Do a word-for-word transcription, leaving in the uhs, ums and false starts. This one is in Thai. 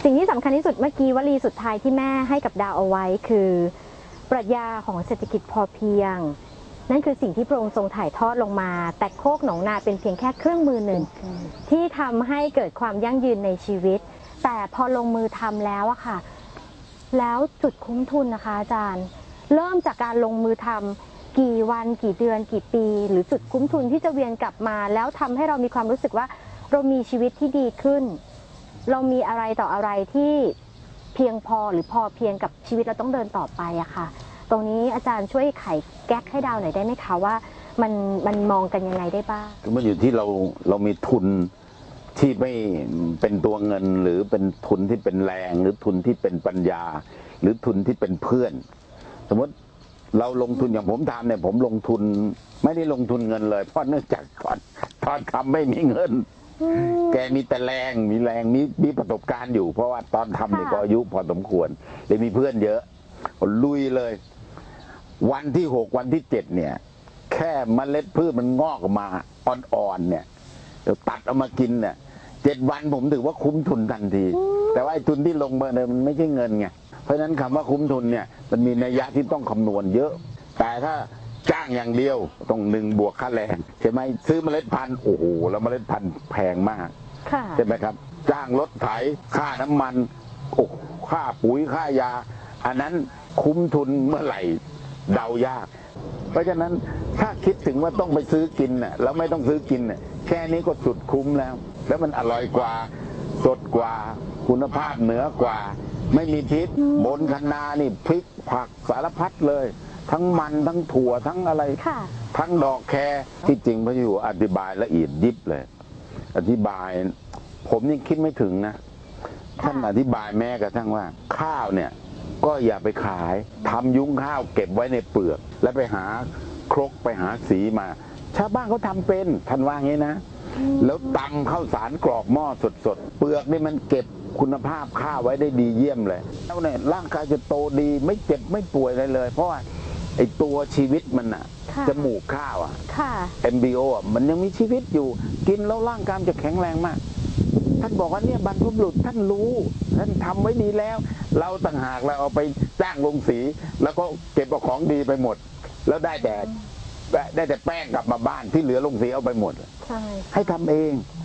สิ่งที่สำคัญที่สุดเมื่อกี้วลีสุดท้ายที่แม่ให้กับดาวเอาไว้คือปรัชญาของเศรษฐกิจพอเพียงนั่นคือสิ่งที่พระองค์ทรงถ่ายทอดลงมาแต่โคกหนองนาเป็นเพียงแค่เครื่องมือหนึ่งที่ทำให้เกิดความยั่งยืนในชีวิตแต่พอลงมือทำแล้วอะค่ะแล้วจุดคุ้มทุนนะคะอาจารย์เริ่มจากการลงมือทำกี่วันกี่เดือนกี่ปีหรือจุดคุ้มทุนที่จะเวียนกลับมาแล้วทำให้เรามีความรู้สึกว่าเรามีชีวิตที่ดีขึ้นเรามีอะไรต่ออะไรที่เพียงพอหรือพอเพียงกับชีวิตเราต้องเดินต่อไปอะค่ะตรงนี้อาจารย์ช่วยไขแก๊กให้ดาวหน่อยได้ไหมคะว่ามันมันมองกันยังไงได้บ้างมันอยู่ที่เราเรามีทุนที่ไม่เป็นตัวเงินหรือเป็นทุนที่เป็นแรงหรือทุนที่เป็นปัญญาหรือทุนที่เป็นเพื่อนสมมติเราลงทุนอย่างผมทำเนี่ยผมลงทุนไม่ได้ลงทุนเงินเลยเพราะเนื่องจากตอนตอนทำไม่มีเงินแกมีแต่แรงมีแรงมีมีประสบการณ์อยู่เพราะว่าตอนทำเนี่ยก็อายุพอสมควรเลยมีเพื่อนเยอะลุยเลยวันที่หกวันที่เจ็ดเนี่ยแค่เมล็ดพืชมันงอกออกมาอ่อนๆเนี่ยเดี๋ยวตัดเอามากินเนี่ยเจ็ดวันผมถือว่าคุ้มทุนทันทีแต่ว่าไอ้ทุนที่ลงมาเนี่ยมันไม่ใช่เงินไงเพราะฉะนั้นคำว่าคุ้มทุนเนี่ยมันมีนัยยะที่ต้องคำนวณเยอะแต่ถ้าจ้างอย่างเดียวต้องหนึ่งบวกค่าแรงใช่ไหมซื้อเมล็ดพันธุ์โอ้โหแล้วเมล็ดพันธุ์แพงมากใช่ไหมครับจ้างรถไถค่าน้ำมันโอ้ค่าปุ๋ยค่ายาอันนั้นคุ้มทุนเมื่อไหร่เดายากเพราะฉะนั้นถ้าคิดถึงว่าต้องไปซื้อกินน่ะแล้วไม่ต้องซื้อกินน่ะแค่นี้ก็สุดคุ้มแล้วแล้วมันอร่อยกว่าสดกว่าคุณภาพเหนือกว่าไม่มีพิษบนคะนานี่พริกผักสารพัดเลยทั้งมันทั้งถั่วทั้งอะไรทั้งดอกแครที่จริงพระอยู่อธิบายละเอียดยิบเลยอธิบายผมยังคิดไม่ถึงนะท่านอธิบายแม้กระทั่งว่าข้าวเนี่ยก็อย่าไปขายทำยุ้งข้าวเก็บไว้ในเปลือกแล้วไปหาครกไปหาสีมาชาวบ้านเขาทำเป็นท่านว่างี้นะแล้วตำข้าวสารกรอกหม้อสดๆเปลือกนี่มันเก็บคุณภาพข้าวไว้ได้ดีเยี่ยมเลยแล้วเนี่ยร่างกายจะโตดีไม่เจ็บไม่ป่วยอะไรเลยเพราะว่าไอตัวชีวิตมันอะจมูกข้าวอะเอมบีโออะมันยังมีชีวิตอยู่กินแล้วร่างกายจะแข็งแรงมากท่านบอกว่าเนี่ยบรรพบุรุษท่านรู้ท่านทำไว้ดีแล้วเราต่างหากเราเอาไปจ้างลงสีแล้วก็เก็บเอาของดีไปหมดแล้วได้แต่ได้แต่แป้งกลับมาบ้านที่เหลือลงสีเอาไปหมดใช่ให้ทำเอง